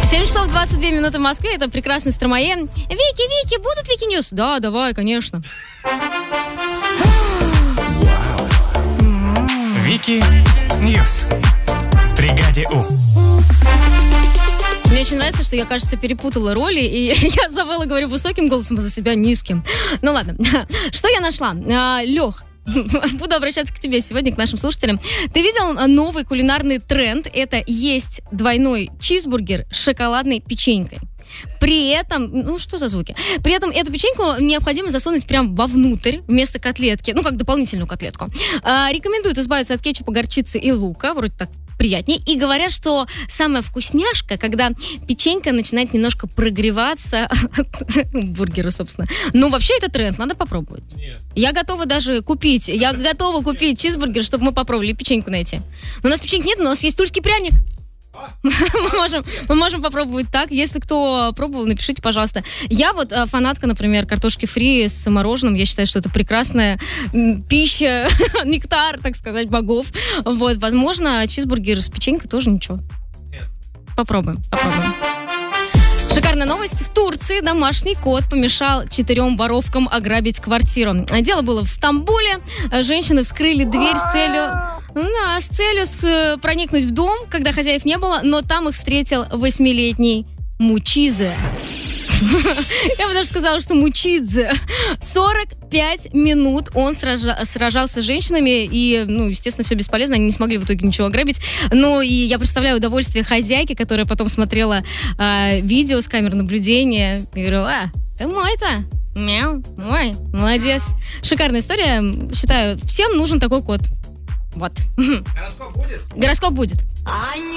7 часов 22 минуты в Москве. Это прекрасный Стромае. Вики, будут Вики Ньюс? Да, давай, конечно. Вики Ньюс в бригаде У. Мне очень нравится, что я, кажется, перепутала роли, и я забыла, говорю высоким голосом, а за себя низким. Ну ладно, что я нашла? Лех, буду обращаться к тебе сегодня, к нашим слушателям. Ты видел новый кулинарный тренд? Это есть двойной чизбургер с шоколадной печенькой. При этом, что за звуки? При этом эту печеньку необходимо засунуть прям вовнутрь вместо котлетки, как дополнительную котлетку. Рекомендуют избавиться от кетчупа, горчицы и лука, вроде так приятнее. И говорят, что самая вкусняшка, когда печенька начинает немножко прогреваться от бургера, собственно. Вообще это тренд, надо попробовать. Нет. Я готова купить чизбургер, чтобы мы попробовали печеньку найти. Но у нас печеньки нет, но у нас есть тульский пряник. Мы можем попробовать так. Если кто пробовал, напишите, пожалуйста. Я фанатка, например, картошки фри с мороженым. Я считаю, что это прекрасная пища, нектар, так сказать, богов. Возможно, чизбургер с печенькой тоже ничего. Попробуем. Шикарная новость. В Турции домашний кот помешал 4 воровкам ограбить квартиру. Дело было в Стамбуле. Женщины вскрыли дверь с целью проникнуть в дом, когда хозяев не было, но там их встретил 8-летний Мучидзе. Я бы даже сказала, что Мучидзе. 45 минут он сражался с женщинами, и, естественно, все бесполезно, они не смогли в итоге ничего ограбить. И я представляю удовольствие хозяйки, которая потом смотрела видео с камер наблюдения и говорила: ты мой-то? Мяу, мой, молодец. Шикарная история. Считаю, всем нужен такой кот. Вот. Гороскоп будет? Гороскоп будет.